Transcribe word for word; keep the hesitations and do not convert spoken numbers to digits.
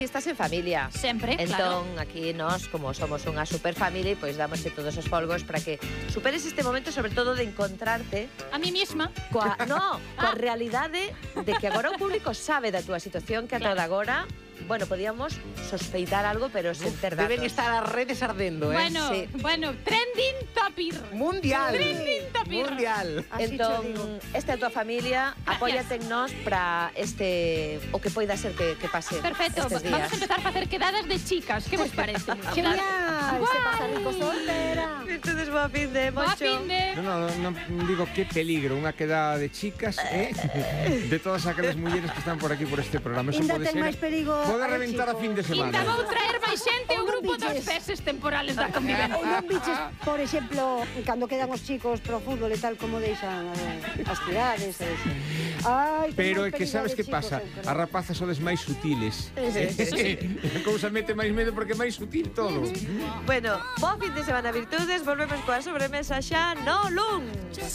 Estás en familia. Sempre, entón, claro. aquí nós, como somos unha superfamilia, pois damosche todos os folgos para que superes este momento, sobre todo de encontrarte A mí misma. coa, no, coa realidade de que agora o público sabe da túa situación, que ata Claro. de agora, bueno, podíamos sospeitar algo, pero sen ter datos. Deben estar as redes ardendo, eh? Bueno, Sí. bueno, trending topic. Mundial. Trending topic. Mundial. Así Entón, cho digo. esta é a tua familia, apóyate en nós para este, o que poida ser que, que pase Perfecto, estes días. vamos a empezar a facer quedadas de chicas. Que vos parece? Genial, se pasa rico soltera. Entonces, boa fin de Boa Moncho. fin de... No, no, no digo qué peligro, unha quedada de chicas, eh? De todas aquelas mulleres que están por aquí por este programa. Eso Ainda pode ten ser. máis perigo. Pode a ver, reventar a chico. fin de semana. Ainda vou traer máis xente o Ou non grupo dos biches. ceses temporales da Ou convivencia. non biches, por exemplo, cando quedan os chicos pro fútbol e tal, como deixan eh, as cidades e eso. Ai, ten Pero é máis que perigo sabes de que chicos, pasa? eu creo. As rapazas sodes máis sutiles. Sí. A cousa mete máis medo porque é máis sutil todo. Bueno, bo fin de semana, virtudes. Volvemos coa sobremesa xa no luns.